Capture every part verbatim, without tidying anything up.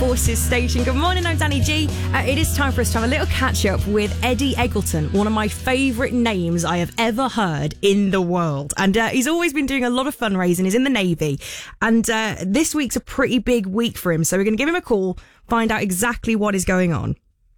Forces station. Good morning, I'm Danny G. Uh, it is time for us to have a little catch up with Eddie Eggleton, one of my favourite names I have ever heard in the world. And uh, he's always been doing a lot of fundraising. He's in the Navy. And uh, this week's a pretty big week for him. So we're going to give him a call, find out exactly what is going on.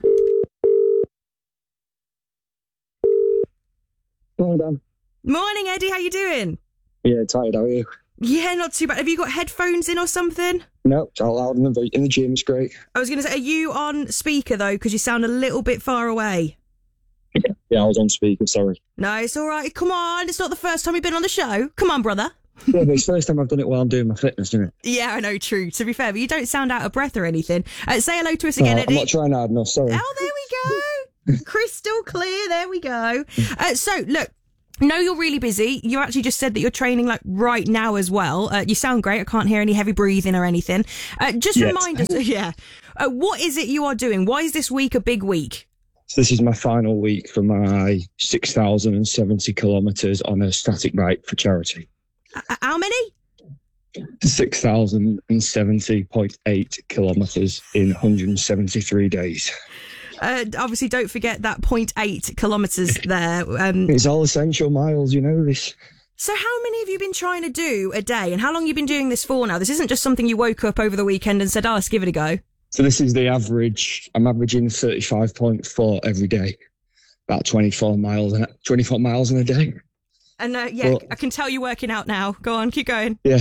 Morning, Dan. Morning, Eddie. How you doing? Yeah, tired. How are you? Yeah, not too bad. Have you got headphones in or something? No, it's all loud in the, in the gym. It's great. I was going to say, are you on speaker, though? Because you sound a little bit far away. Yeah, yeah, I was on speaker, sorry. No, it's all right. Come on. It's not the first time you've been on the show. Come on, brother. Yeah, but it's the first time I've done it while I'm doing my fitness, isn't it? Yeah, I know, true. To be fair, but you don't sound out of breath or anything. Uh, say hello to us again, No, Eddie. I'm not trying hard enough, sorry. Oh, there we go. Crystal clear. There we go. Uh, so, look. No, you're really busy. You actually just said that you're training like right now as well. Uh, you sound great. I can't hear any heavy breathing or anything. Uh, just Yes. remind us, yeah. Uh, what is it you are doing? Why is this week a big week? So this is my final week for my six thousand seventy kilometres on a static bike for charity. Uh, how many? six thousand seventy point eight kilometres in one hundred seventy-three days. Uh, obviously, don't forget that zero point eight kilometres there. Um, It's all essential miles, you know this. so how many have you been trying to do a day? And how long have you been doing this for now? This isn't just something you woke up over the weekend and said, oh, let's give it a go. So this is the average. I'm averaging thirty-five point four every day. About twenty-four miles, in a, twenty-four miles in a day. And uh, yeah, Well- I can tell you're working out now. Go on, keep going. Yeah.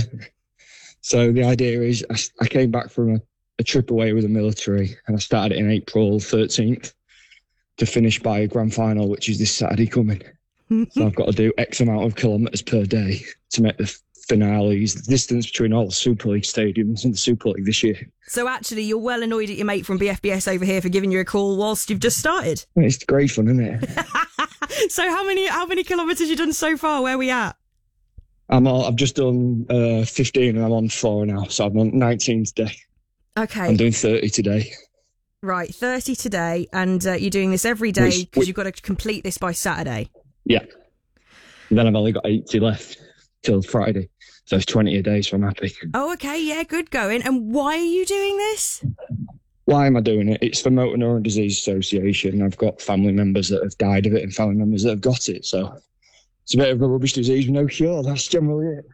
So the idea is I, I came back from a, a trip away with the military and I started it in April thirteenth to finish by a grand final, which is this Saturday coming. So I've got to do X amount of kilometres per day to make the finales, the distance between all the Super League stadiums and the Super League this year. So actually, you're well annoyed at your mate from B F B S over here for giving you a call whilst you've just started. It's great fun, isn't it? So how many how many kilometres you done so far? Where are we at? I'm all, I've just done uh, fifteen and I'm on four now. So I'm on nineteen today. Okay. I'm doing thirty today. Right, thirty today, and uh, you're doing this every day Which- because which- you've got to complete this by Saturday. Yeah. And then I've only got eighty left till Friday. So it's twenty a day, so I'm happy. Oh, okay, yeah, good going. And why are you doing this? Why am I doing it? It's for Motor Neuron Disease Association. I've got family members that have died of it and family members that have got it. So it's a bit of a rubbish disease with no cure. That's generally it.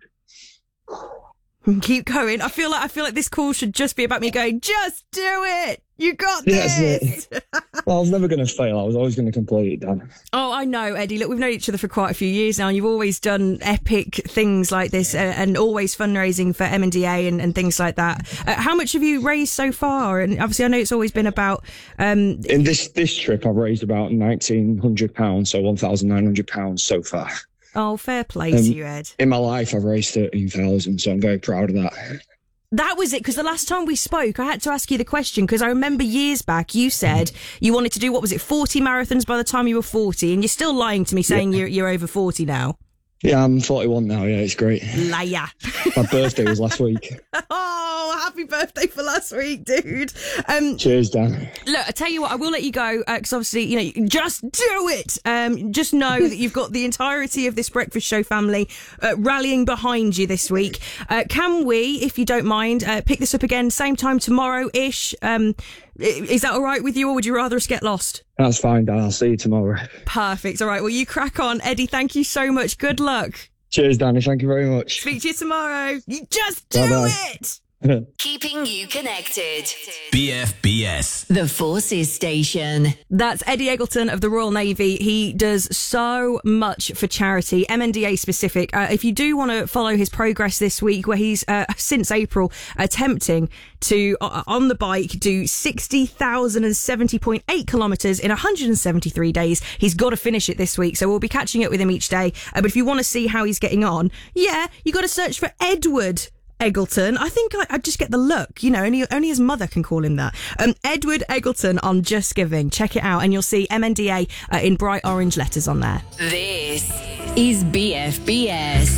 Keep going. I feel like I feel like this call should just be about me going, just do it. You got Yeah, that's this. Well, I was never going to fail. I was always going to complete it, Dan. Oh, I know, Eddie. Look, we've known each other for quite a few years now, and you've always done epic things like this, uh, and always fundraising for M N D A and, and things like that. Uh, how much have you raised so far? And obviously, I know it's always been about. Um, In this this trip, I've raised about nineteen hundred pounds, so one thousand nine hundred pounds so far. oh, fair play Um, to you, Ed. In my life, I've raised thirteen thousand, so I'm very proud of that. That was it, because the last time we spoke, I had to ask you the question, because I remember years back you said you wanted to do, what was it, forty marathons by the time you were forty, and you're still lying to me saying you're, you're over forty now. Yeah, I'm forty-one now. Yeah, it's great. Liar. My birthday was last week. Oh, happy birthday for last week, dude. Um, Cheers, Dan. Look, I tell you what, I will let you go because obviously, you know, just do it. Um, just know that you've got the entirety of this Breakfast Show family uh, rallying behind you this week. Uh, can we, if you don't mind, uh, pick this up again same time tomorrow-ish? Um, i- is that all right with you, or would you rather us get lost? That's fine, Dan. I'll see you tomorrow. Perfect. All right. Well, you crack on, Eddie. Thank you so much. Good luck. Cheers, Danny. Thank you very much. Speak to you tomorrow. You just do Bye-bye. it. Keeping you connected. B F B S. The Forces Station. That's Eddie Eggleton of the Royal Navy. He does so much for charity, M N D A specific. Uh, if you do want to follow his progress this week, where he's uh, since April attempting to, uh, on the bike, do sixty thousand seventy point eight kilometres in one hundred seventy-three days. He's got to finish it this week, so we'll be catching up with him each day. Uh, but if you want to see how he's getting on, yeah, you got to search for Edward Eggleton. I think I, I just get the look, you know, only, only his mother can call him that. Um, Edward Eggleton on Just Giving. Check it out and you'll see M N D A uh, in bright orange letters on there. This is B F B S.